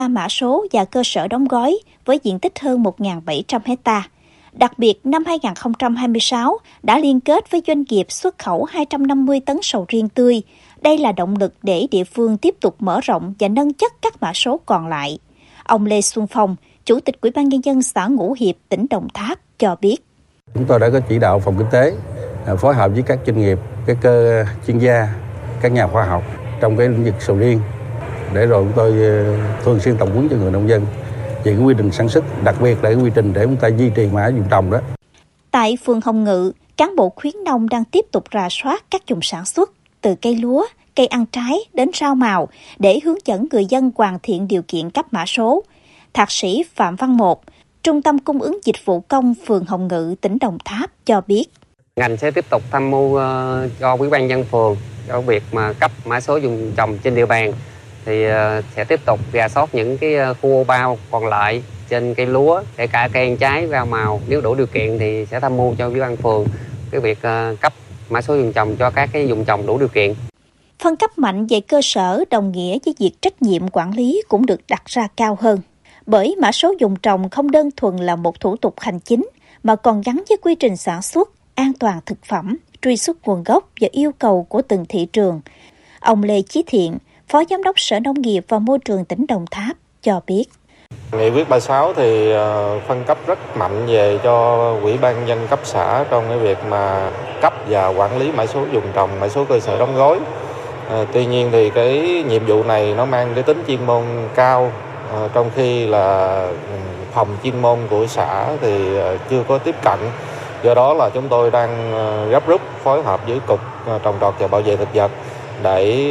mã số và cơ sở đóng gói với diện tích hơn 1.700 hectare. Đặc biệt, năm 2026 đã liên kết với doanh nghiệp xuất khẩu 250 tấn sầu riêng tươi. Đây là động lực để địa phương tiếp tục mở rộng và nâng chất các mã số còn lại. Ông Lê Xuân Phong, Chủ tịch Ủy ban Nhân dân xã Ngũ Hiệp, tỉnh Đồng Tháp cho biết. Chúng tôi đã có chỉ đạo phòng kinh tế phối hợp với các doanh nghiệp, các chuyên gia, các nhà khoa học trong cái lĩnh vực sầu riêng để rồi chúng tôi thường xuyên tập huấn cho người nông dân về cái quy trình sản xuất, đặc biệt là cái quy trình để chúng ta duy trì mã vùng trồng đó. Tại phường Hồng Ngự, cán bộ khuyến nông đang tiếp tục rà soát các vùng sản xuất từ cây lúa, cây ăn trái đến rau màu để hướng dẫn người dân hoàn thiện điều kiện cấp mã số. Thạc sĩ Phạm Văn Một, Trung tâm Cung ứng Dịch vụ Công phường Hồng Ngự, tỉnh Đồng Tháp cho biết. Ngành sẽ tiếp tục tham mưu cho Ủy ban nhân dân phường cho việc mà cấp mã số vùng trồng trên địa bàn. Thì sẽ tiếp tục rà soát những cái khu ô bao còn lại trên cây lúa, kể cả cây ăn trái, rau màu. Nếu đủ điều kiện thì sẽ tham mưu cho Ủy ban phường cái việc cấp mã số vùng trồng cho các cái vùng trồng đủ điều kiện. Phân cấp mạnh về cơ sở đồng nghĩa với việc trách nhiệm quản lý cũng được đặt ra cao hơn. Bởi mã số vùng trồng không đơn thuần là một thủ tục hành chính, mà còn gắn với quy trình sản xuất, an toàn thực phẩm, truy xuất nguồn gốc và yêu cầu của từng thị trường. Ông Lê Chí Thiện, Phó Giám đốc Sở Nông nghiệp và Môi trường tỉnh Đồng Tháp cho biết. Nghị quyết 36 thì phân cấp rất mạnh về cho Ủy ban nhân dân cấp xã trong cái việc mà cấp và quản lý mã số vùng trồng, mã số cơ sở đóng gói. Tuy nhiên thì cái nhiệm vụ này nó mang cái tính chuyên môn cao, trong khi là phòng chuyên môn của xã thì chưa có tiếp cận. Do đó là chúng tôi đang gấp rút phối hợp với Cục Trồng trọt và Bảo vệ thực vật để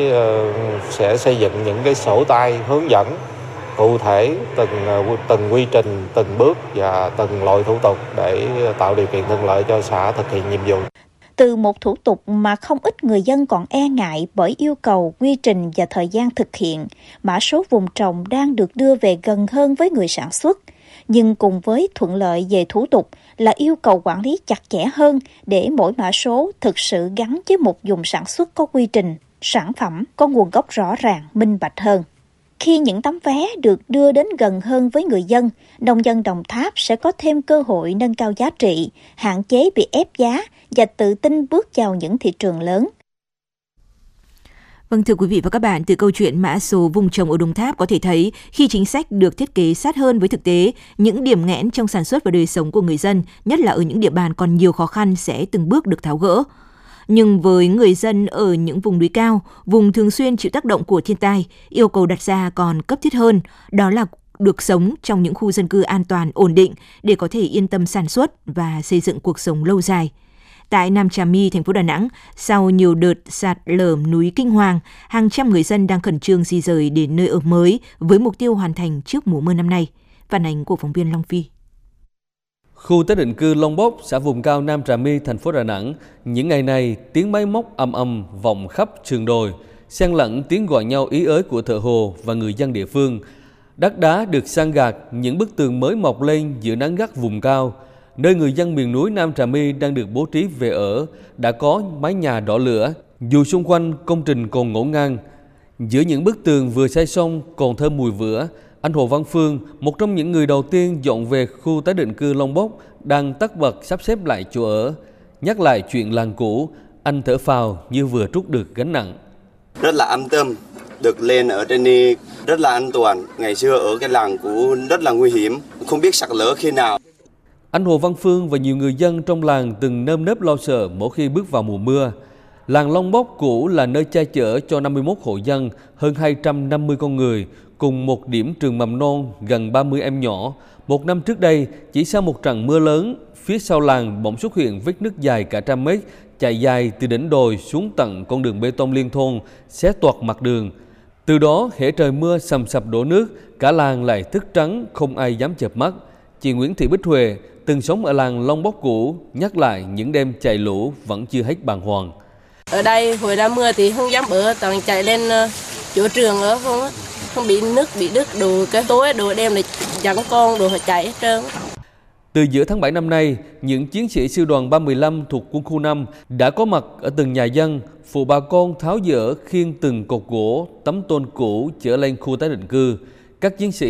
sẽ xây dựng những cái sổ tay hướng dẫn cụ thể từng quy trình, từng bước và từng loại thủ tục để tạo điều kiện thuận lợi cho xã thực hiện nhiệm vụ. Từ một thủ tục mà không ít người dân còn e ngại bởi yêu cầu, quy trình và thời gian thực hiện, mã số vùng trồng đang được đưa về gần hơn với người sản xuất. Nhưng cùng với thuận lợi về thủ tục là yêu cầu quản lý chặt chẽ hơn để mỗi mã số thực sự gắn với một vùng sản xuất có quy trình, sản phẩm có nguồn gốc rõ ràng, minh bạch hơn. Khi những tấm vé được đưa đến gần hơn với người dân, nông dân Đồng Tháp sẽ có thêm cơ hội nâng cao giá trị, hạn chế bị ép giá và tự tin bước vào những thị trường lớn. Vâng, thưa quý vị và các bạn, từ câu chuyện mã số vùng trồng ở Đồng Tháp có thể thấy khi chính sách được thiết kế sát hơn với thực tế, những điểm nghẽn trong sản xuất và đời sống của người dân, nhất là ở những địa bàn còn nhiều khó khăn sẽ từng bước được tháo gỡ. Nhưng với người dân ở những vùng núi cao, vùng thường xuyên chịu tác động của thiên tai, yêu cầu đặt ra còn cấp thiết hơn, đó là được sống trong những khu dân cư an toàn, ổn định để có thể yên tâm sản xuất và xây dựng cuộc sống lâu dài. Tại Nam Trà My, thành phố Đà Nẵng, sau nhiều đợt sạt lở núi kinh hoàng, hàng trăm người dân đang khẩn trương di rời đến nơi ở mới với mục tiêu hoàn thành trước mùa mưa năm nay. Phản ánh của phóng viên Long Phi. Khu tái định cư Long Bốc, xã vùng cao Nam Trà My, thành phố Đà Nẵng, những ngày này tiếng máy móc ầm ầm vọng khắp sườn đồi, xen lẫn tiếng gọi nhau ý ới của thợ hồ và người dân địa phương. Đất đá được san gạt, những bức tường mới mọc lên giữa nắng gắt vùng cao. Nơi người dân miền núi Nam Trà My đang được bố trí về ở, đã có mái nhà đỏ lửa, dù xung quanh công trình còn ngổn ngang. Giữa những bức tường vừa xây xong còn thơm mùi vữa, anh Hồ Văn Phương, một trong những người đầu tiên dọn về khu tái định cư Long Bốc, đang tất bật sắp xếp lại chỗ ở. Nhắc lại chuyện làng cũ, anh thở phào như vừa trút được gánh nặng. Rất là an tâm, được lên ở trên đây rất là an toàn. Ngày xưa ở cái làng cũ rất là nguy hiểm, không biết sạt lở khi nào. Anh Hồ Văn Phương và nhiều người dân trong làng từng nơm nớp lo sợ mỗi khi bước vào mùa mưa. Làng Long Bốc cũ là nơi che chở cho 51 hộ dân, hơn 250 con người, cùng một điểm trường mầm non gần 30 em nhỏ. Một năm trước đây, chỉ sau một trận mưa lớn, phía sau làng bỗng xuất hiện vết nứt dài cả trăm mét, chạy dài từ đỉnh đồi xuống tận con đường bê tông liên thôn, xé toạc mặt đường. Từ đó, hễ trời mưa sầm sập đổ nước, cả làng lại thức trắng, không ai dám chợp mắt. Chị Nguyễn Thị Bích Huệ, từng sống ở làng Long Bốc cũ, nhắc lại những đêm chạy lũ vẫn chưa hết bàng hoàng. Ở đây hồi ra mưa thì không dám ở, toàn chạy lên chỗ trường ở không bị nước bị đứt, đồ cái tối đồ đêm này dẫn con đồ chạy hết trơn. Từ giữa tháng 7 năm nay, những chiến sĩ sư đoàn 315 thuộc quân khu 5 đã có mặt ở từng nhà dân, phụ bà con tháo dỡ khiêng từng cột gỗ, tấm tôn cũ chở lên khu tái định cư. các chiến sĩ